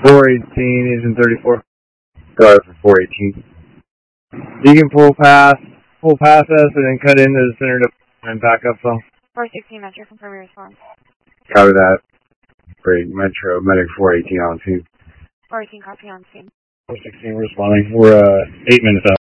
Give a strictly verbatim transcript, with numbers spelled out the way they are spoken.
four eighteen, Agent thirty-four. Go ahead for four eighteen. You can pull past, pull past us and then cut into the center and back up phone. four sixteen Metro, confirm your response. Copy that. Great. Metro, Medic four eighteen on scene. four eighteen, copy on scene. four sixteen responding. We're uh, eight minutes out.